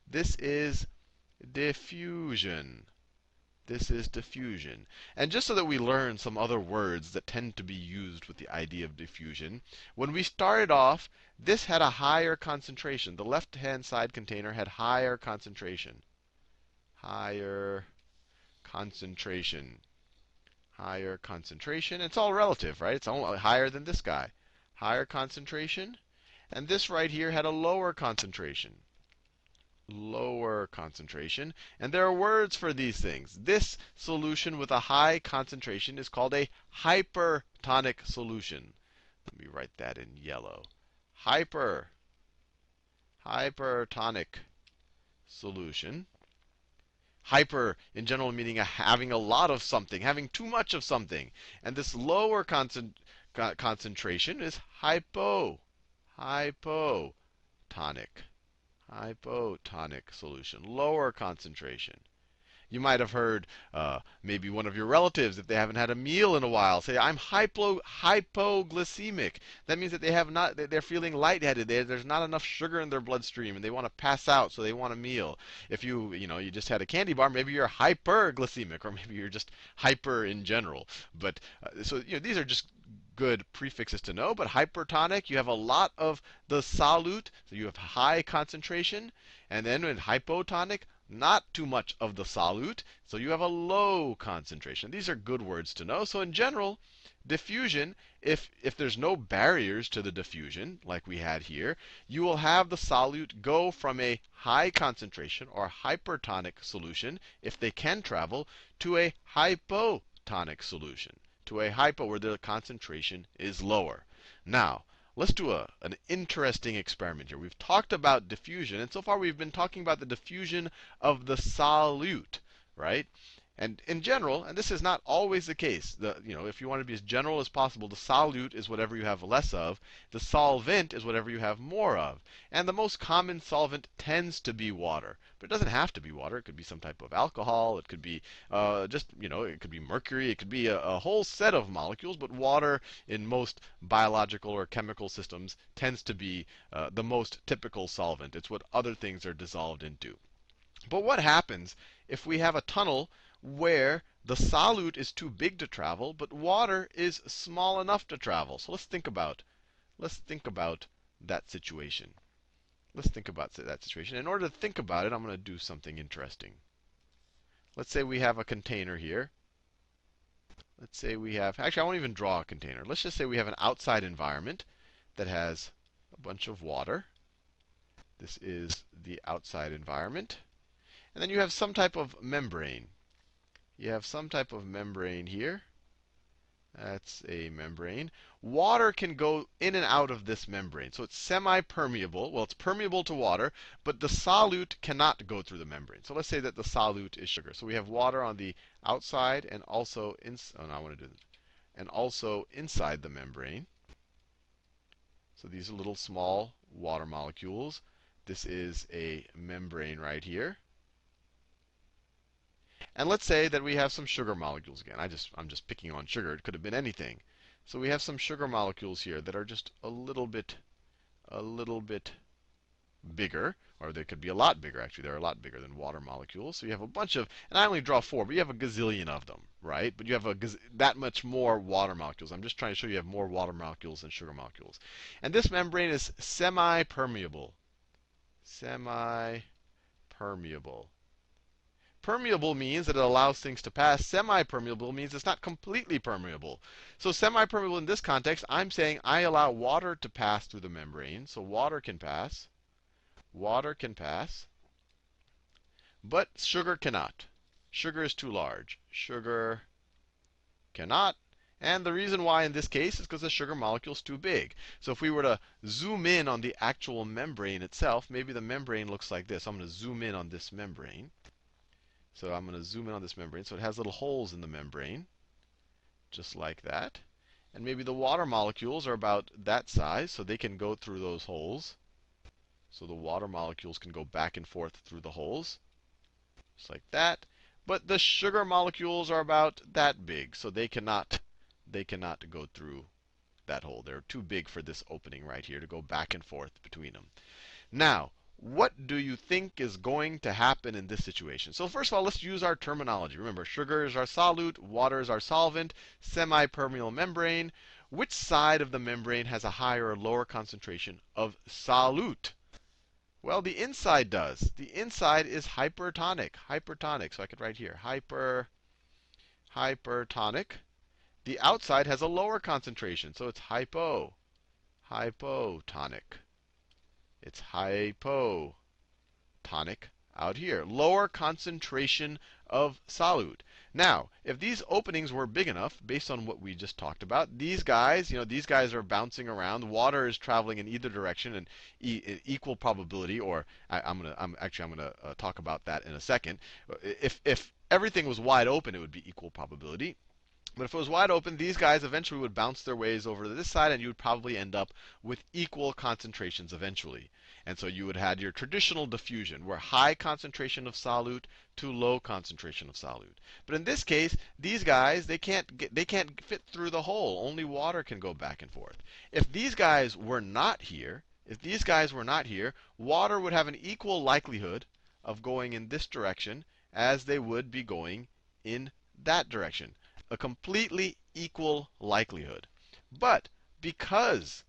This is diffusion. This is diffusion. And just so that we learn some other words that tend to be used with the idea of diffusion, when we started off, this had a higher concentration. The left-hand side container had higher concentration. Higher concentration. Higher concentration. It's all relative, right? It's only higher than this guy. Higher concentration. And this right here had a lower concentration. Lower concentration. And there are words for these things. This solution with a high concentration is called a hypertonic solution. Let me write that in yellow. Hypertonic solution. Hyper, in general, meaning having a lot of something, having too much of something. And this lower concentration is hypotonic. Hypotonic solution. Lower concentration. You might have heard maybe one of your relatives, if they haven't had a meal in a while, say, "I'm hypoglycemic." That means that they're feeling lightheaded. There's not enough sugar in their bloodstream, and they want to pass out, so they want a meal. If you just had a candy bar, maybe you're hyperglycemic, or maybe you're just hyper in general. But these are just good prefixes to know. But hypertonic, you have a lot of the solute, so you have high concentration, and then in hypotonic, not too much of the solute, so you have a low concentration. These are good words to know. So in general, diffusion, if there's no barriers to the diffusion, like we had here, you will have the solute go from a high concentration or hypertonic solution, if they can travel, to a hypotonic solution, to a hypo where the concentration is lower. Now, let's do an interesting experiment here. We've talked about diffusion, and so far we've been talking about the diffusion of the solute, right? And in general, and this is not always the case, if you want to be as general as possible, the solute is whatever you have less of. The solvent is whatever you have more of. And the most common solvent tends to be water. But it doesn't have to be water. It could be some type of alcohol. It could be it could be mercury. It could be a whole set of molecules. But water, in most biological or chemical systems, tends to be the most typical solvent. It's what other things are dissolved into. But what happens if we have a tunnel where the solute is too big to travel, but water is small enough to travel? So let's think about that situation. Let's think about that situation. In order to think about it, I'm going to do something interesting. Let's say we have a container here. Let's say we have, actually, I won't even draw a container. Let's just say we have an outside environment that has a bunch of water. This is the outside environment. And then you have some type of membrane. You have some type of membrane here. That's a membrane. Water can go in and out of this membrane. So it's semi-permeable. Well, it's permeable to water, but the solute cannot go through the membrane. So let's say that the solute is sugar. So we have water on the outside and also and also inside the membrane. So these are little small water molecules. This is a membrane right here. And let's say that we have some sugar molecules again. I'm just picking on sugar. It could have been anything. So we have some sugar molecules here that are just a little bit bigger, or they could be a lot bigger. Actually, they're a lot bigger than water molecules. So you have a bunch of, and I only draw 4, but you have a gazillion of them, right? But you have that much more water molecules. I'm just trying to show you have more water molecules than sugar molecules. And this membrane is semi-permeable. Semi-permeable. Permeable means that it allows things to pass. Semi-permeable means it's not completely permeable. So semi-permeable in this context, I'm saying I allow water to pass through the membrane. So water can pass. Water can pass. But sugar cannot. Sugar is too large. Sugar cannot. And the reason why in this case is because the sugar molecule is too big. So if we were to zoom in on the actual membrane itself, maybe the membrane looks like this. I'm going to zoom in on this membrane. So I'm going to zoom in on this membrane. So it has little holes in the membrane, just like that. And maybe the water molecules are about that size, so they can go through those holes. So the water molecules can go back and forth through the holes, just like that. But the sugar molecules are about that big, so they cannot go through that hole. They're too big for this opening right here to go back and forth between them. Now, What do you think is going to happen in this situation? So first of all, let's use our terminology. Remember, sugar is our solute, water is our solvent, semi-permeable membrane. Which side of the membrane has a higher or lower concentration of solute? Well, the inside does. The inside is hypertonic. Hypertonic. So I could write here, hypertonic. The outside has a lower concentration, so it's hypotonic. It's hypotonic out here. Lower concentration of solute. Now, if these openings were big enough, based on what we just talked about, these guys, these guys are bouncing around. Water is traveling in either direction, and equal probability. Or I'm gonna talk about that in a second. If everything was wide open, it would be equal probability. But if it was wide open, these guys eventually would bounce their ways over to this side, and you would probably end up with equal concentrations eventually. And so you would have your traditional diffusion, where high concentration of solute to low concentration of solute. But in this case, these guys, they can't fit through the hole. Only water can go back and forth. If these guys were not here, water would have an equal likelihood of going in this direction as they would be going in that direction. A completely equal likelihood. But because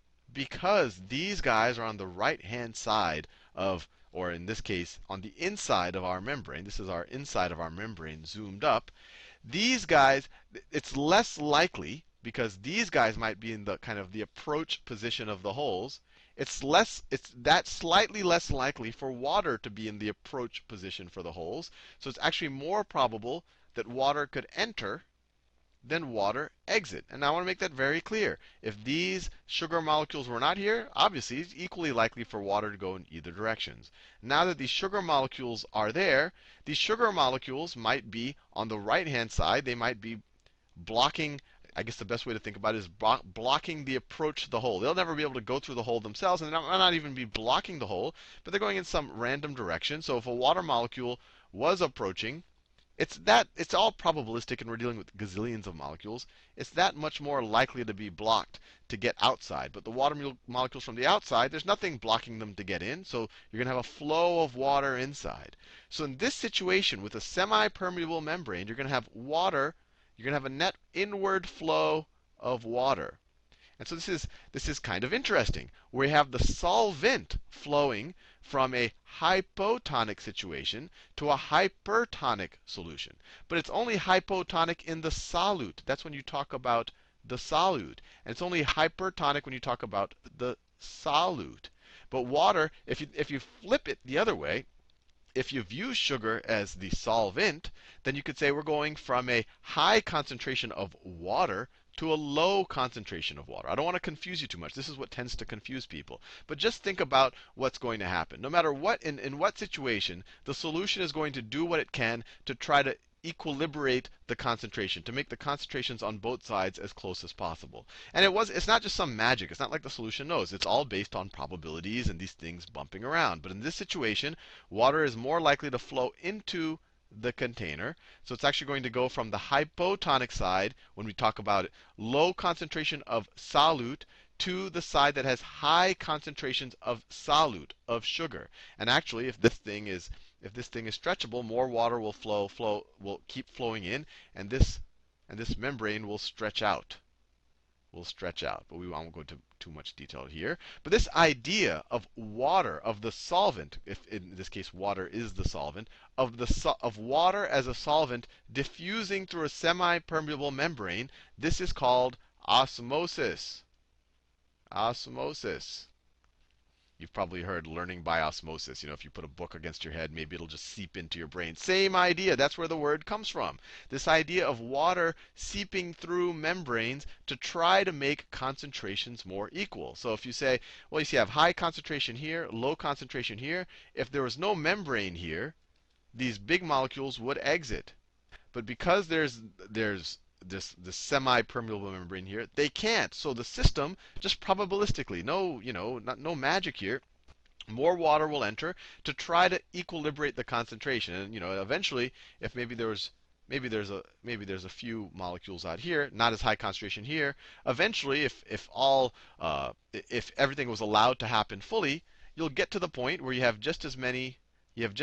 these guys are on the right hand side of, or in this case, on the inside of our membrane, this is our inside of our membrane zoomed up, these guys, it's less likely, because these guys might be in the kind of the approach position of the holes. It's that slightly less likely for water to be in the approach position for the holes. So it's actually more probable that water could enter than water exit. And I want to make that very clear. If these sugar molecules were not here, obviously it's equally likely for water to go in either directions. Now that these sugar molecules are there, these sugar molecules might be on the right-hand side. They might be blocking, I guess the best way to think about it is blocking the approach to the hole. They'll never be able to go through the hole themselves, and they'll not even be blocking the hole, but they're going in some random direction. So if a water molecule was approaching, it's all probabilistic, and we're dealing with gazillions of molecules. It's that much more likely to be blocked to get outside. But the water molecules from the outside, there's nothing blocking them to get in, so you're going to have a flow of water inside. So in this situation, with a semi-permeable membrane, you're going to have water, you're going to have a net inward flow of water. And so this is kind of interesting. We have the solvent flowing from a hypotonic situation to a hypertonic solution. But it's only hypotonic in the solute. That's when you talk about the solute. And it's only hypertonic when you talk about the solute. But water, if you flip it the other way, if you view sugar as the solvent, then you could say we're going from a high concentration of water to a low concentration of water. I don't want to confuse you too much. This is what tends to confuse people. But just think about what's going to happen. No matter what, in what situation, the solution is going to do what it can to try to equilibrate the concentration, to make the concentrations on both sides as close as possible. And it's not just some magic. It's not like the solution knows. It's all based on probabilities and these things bumping around. But in this situation, water is more likely to flow into the container. So it's actually going to go from the hypotonic side, when we talk about it, low concentration of solute, to the side that has high concentrations of solute, of sugar. And actually, if this thing is stretchable, more water will keep flowing in, and this membrane will stretch out. But we won't go into too much detail here. But this idea of water, of the solvent, if in this case water is the solvent, of water as a solvent diffusing through a semi-permeable membrane, this is called osmosis. Osmosis. You've probably heard learning by osmosis. If you put a book against your head, maybe it'll just seep into your brain. Same idea. That's where the word comes from. This idea of water seeping through membranes to try to make concentrations more equal. So if you say, well, you have high concentration here, low concentration here. If there was no membrane here, these big molecules would exit. But because there's this semi-permeable membrane here, they can't. So the system, just probabilistically, no magic here, more water will enter to try to equilibrate the concentration. And eventually, if maybe there's a few molecules out here, not as high concentration here. Eventually, if everything was allowed to happen fully, you'll get to the point where you have just as many, you have